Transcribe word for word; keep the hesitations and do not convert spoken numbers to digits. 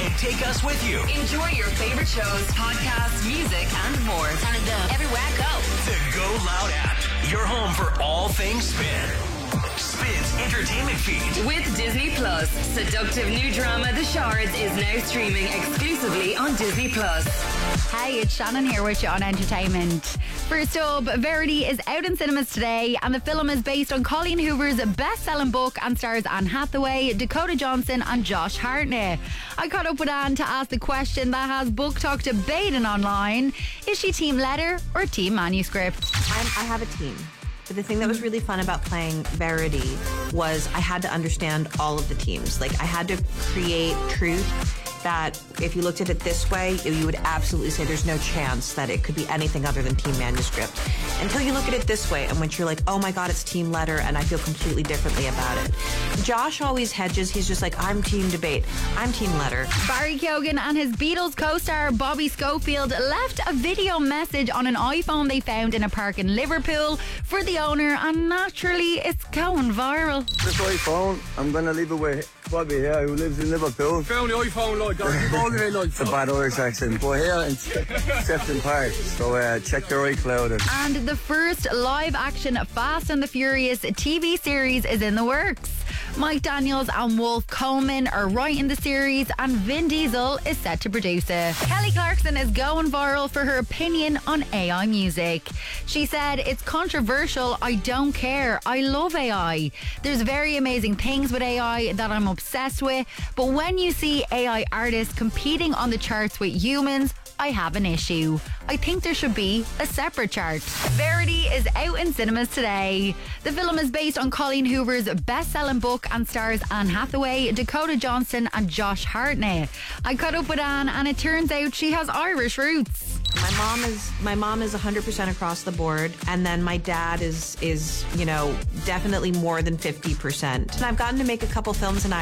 take us with you. Enjoy your favorite shows, podcasts, music, and more. Turn it up everywhere I go. The Go Loud app, your home for all things Spin. Spin's entertainment feed. With Disney Plus, seductive new drama The Shards is now streaming exclusively on Disney Plus. Hey, it's Shannon here with you on Entertainment. First up, Verity is out in cinemas today, and the film is based on Colleen Hoover's best-selling book and stars Anne Hathaway, Dakota Johnson and Josh Hartnett. I caught up with Anne to ask the question that has Book Talk debating online. Is she team letter or team manuscript? I'm, I have a team. But the thing that was really fun about playing Verity was I had to understand all of the teams. Like, I had to create truth that if you looked at it this way, you would absolutely say there's no chance that it could be anything other than team manuscript. Until you look at it this way, and when you're like, oh my God, it's team letter, and I feel completely differently about it. Josh always hedges. He's just like, I'm team debate. I'm team letter. Barry Keoghan and his Beatles co-star Bobby Schofield left a video message on an iPhone they found in a park in Liverpool for the owner, and naturally it's going viral. This iPhone, I'm going to leave it with Bobby here, who lives in Liverpool. Found the iPhone, like, all like. It's a bad Irish accent, but here in Sefton Park. So uh, check your iCloud. And the first live-action Fast and the Furious T V series is in the works. Mike Daniels and Wolf Coleman are writing the series, and Vin Diesel is set to produce it. Kelly Clarkson is going viral for her opinion on A I music. She said, it's controversial, I don't care, I love A I. There's very amazing things with A I that I'm obsessed with, but when you see A I artists competing on the charts with humans, I have an issue. I think there should be a separate chart. Verity is out in cinemas today. The film is based on Colleen Hoover's best-selling book and stars Anne Hathaway, Dakota Johnson and Josh Hartnett. I caught up with Anne, and it turns out she has Irish roots. My mom is my mom is one hundred percent across the board, and then my dad is is you know definitely more than fifty percent. And I've gotten to make a couple films in